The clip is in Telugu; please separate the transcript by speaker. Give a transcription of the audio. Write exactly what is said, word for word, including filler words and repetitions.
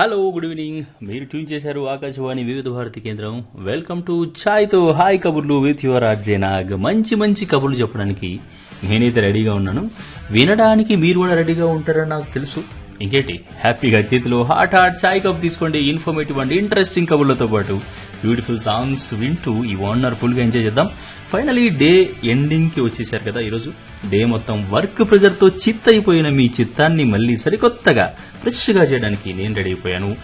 Speaker 1: Hello good evening. మీరు ట్యూన్ చేశారు ఆకాశవాణి వివిధ భారతి కేంద్రం. వెల్కమ్ టు ఛాయ్తో హాయ్ కబుర్లు విత్ యువర్ ఆర్జే నాగ్. మంచి మంచి కబుర్లు చెప్పడానికి నేనైతే రెడీగా ఉన్నాను. వినడానికి మీరు కూడా రెడీగా ఉంటారని నాకు తెలుసు. ఇంకేంటి, హ్యాపీగా చేతిలో హాట్ హాట్ ఛాయ్ కప్ తీసుకోండి. ఇన్ఫర్మేటివ్ అండ్ ఇంట్రెస్టింగ్ కబుర్లతో పాటు బ్యూటిఫుల్ సాంగ్స్ వింటూ ఈ వండర్ఫుల్ గా ఎంజాయ్ చేద్దాం. ఫైనలీ డే ఎండింగ్ కి వచ్చేసారు కదా. ఈరోజు డే మొత్తం వర్క్ ప్రెజర్ తో చిత్తయిపోయిన మీ చిత్తాన్ని మళ్ళీ సరికొత్తగా ఫ్రెష్ గా చేయడానికి నేను రెడీ అయిపోయాను.